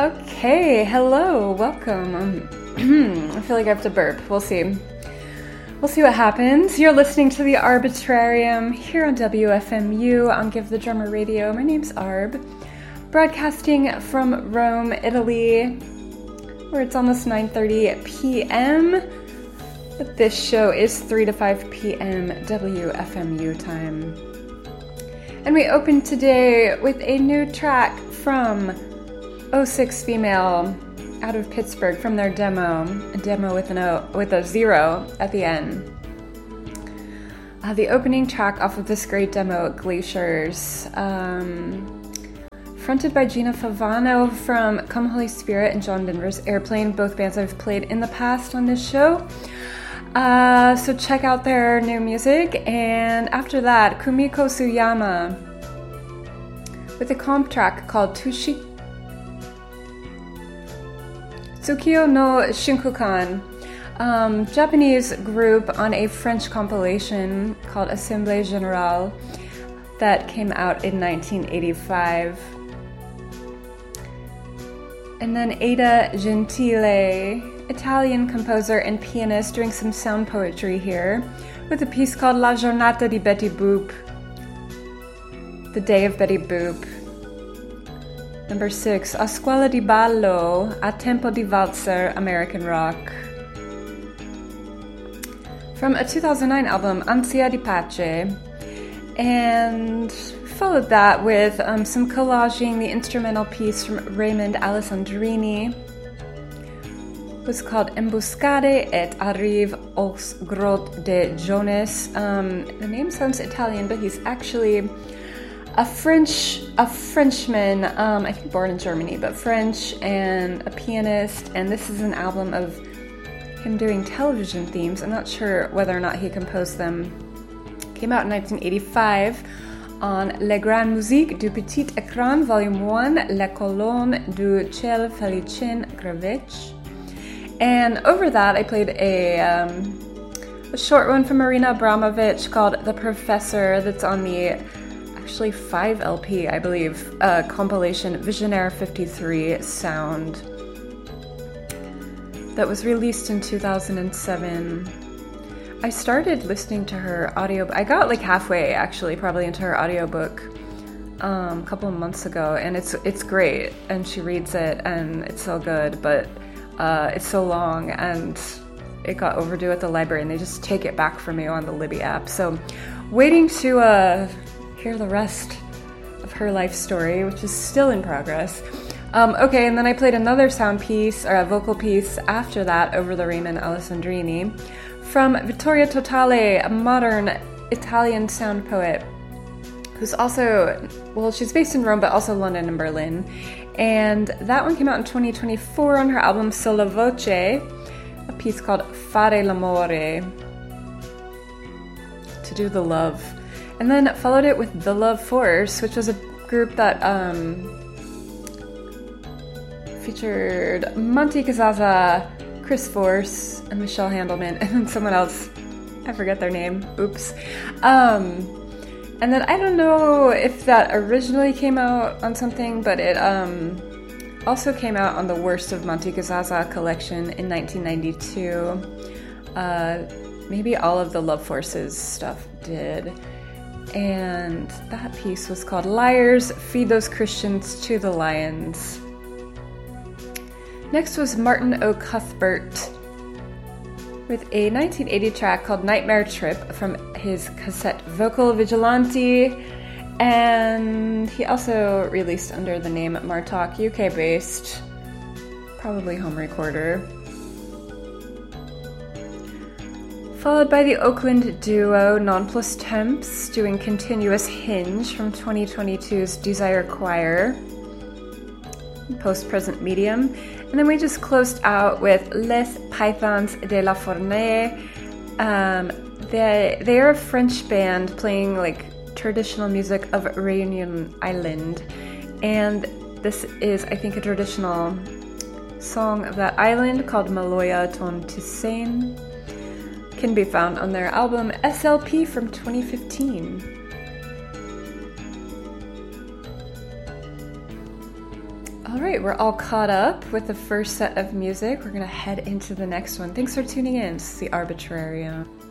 Okay, hello, welcome. I feel like I have to burp. We'll see. We'll see what happens. You're listening to the Arbitrarium here on WFMU on Give the Drummer Radio. My name's Arb, broadcasting from Rome, Italy, where it's almost 9:30 p.m. But this show is 3 to 5 p.m. WFMU time. And we open today with a new track from 06 Female out of Pittsburgh from their demo, a demo with a zero at the end. The opening track off of this great demo, Glaciers, fronted by Gina Favano from Come Holy Spirit and John Denver's Airplane, both bands I've played in the past on this show. So check out their new music, and after that, Kumiko Suyama with a comp track called Tsukio no Shinkukan, Japanese group on a French compilation called Assemblée Générale that came out in 1985. And then Ada Gentile, Italian composer and pianist, doing some sound poetry here with a piece called La Giornata di Betty Boop, The Day of Betty Boop. Number 6, A Scuola di Ballo, A Tempo di Valzer, American Rock. From a 2009 album, Ansia di Pace. And followed that with some collaging, the instrumental piece from Raymond Alessandrini. It was called Embuscade et arrive aux grottes de Jonas. The name sounds Italian, but he's actually a Frenchman, I think born in Germany, but French, and a pianist, and this is an album of him doing television themes. I'm not sure whether or not he composed them. Came out in 1985 on Les Grandes Musiques du Petit Écran, Volume 1, La Colonne du Ciel Felicien Gravech. And over that, I played a short one from Marina Abramovic called The Professor, that's on the actually 5 LP, I believe, compilation Visionaire 53 Sound that was released in 2007. I started listening to her audio. I got like halfway, actually, probably into her audiobook a couple of months ago, and it's great, and she reads it, and it's so good, but it's so long, and it got overdue at the library, and they just take it back for me on the Libby app. So, waiting to hear the rest of her life story, which is still in progress. Okay, and then I played another sound piece, or a vocal piece after that, over the Raymond Alessandrini, from Vittoria Totale, a modern Italian sound poet, who's also, well, she's based in Rome, but also London and Berlin. And that one came out in 2024 on her album Solo Voce, a piece called Fare l'amore, to do the love. And then followed it with The Love Force, which was a group that featured Monty Kazaza, Chris Force, and Michelle Handelman, and then someone else. I forget their name. Oops. And then I don't know if that originally came out on something, but it also came out on the Worst of Monty Kazaza collection in 1992. Maybe all of the Love Force's stuff did. And that piece was called Liars, Feed Those Christians to the Lions. Next was Martin O. Cuthbert with a 1980 track called Nightmare Trip from his cassette Vocal Vigilante, and he also released under the name Martok, UK-based, probably home recorder. Followed by the Oakland duo Non Plus Temps doing Continuous Hinge from 2022's Desire Choir, Post-Present Medium. And then we just closed out with Les Pythons de la Fournée. They are a French band playing like traditional music of Réunion Island. And this is, I think, a traditional song of that island called Maloya Ton Tisane. Can be found on their album SLP from 2015. All right, we're all caught up with the first set of music. We're going to head into the next one. Thanks for tuning in. This is The Arbitrarium.